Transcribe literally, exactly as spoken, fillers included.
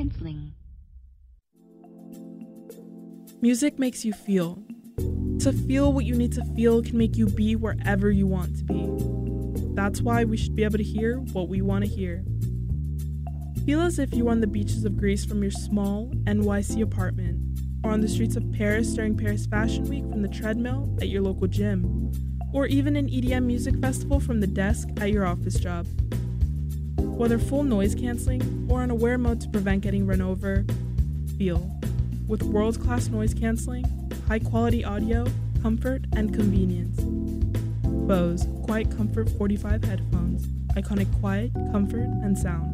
canceling. Music makes you feel. To feel what you need to feel can make you be wherever you want to be. That's why we should be able to hear what we want to hear. Feel as if you were on the beaches of Greece from your small N Y C apartment, or on the streets of Paris during Paris Fashion Week from the treadmill at your local gym, or even an E D M music festival from the desk at your office job. Whether full noise canceling or on aware mode to prevent getting run over, feel. With world-class noise canceling, high-quality audio, comfort, and convenience. Bose Quiet Comfort forty-five headphones. Iconic quiet, comfort, and sound.